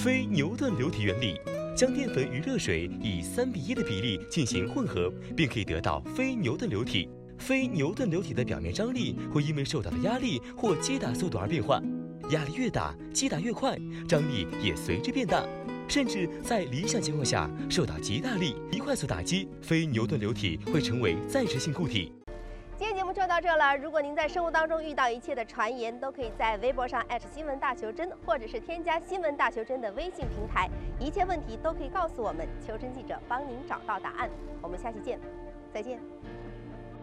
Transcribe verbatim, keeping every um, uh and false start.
非牛顿流体原理，将淀粉与热水以三比一的比例进行混合，便可以得到非牛顿流体。非牛顿流体的表面张力会因为受到的压力或击打速度而变化，压力越大，击打越快，张力也随之变大。甚至在理想情况下，受到极大力一快速打击，非牛顿流体会成为暂时性固体。 今天节目就到这了。如果您在生活当中遇到一切的传言，都可以在微博上艾特新闻大求真，或者是添加新闻大求真的微信平台，一切问题都可以告诉我们，求真记者帮您找到答案。我们下期见，再见。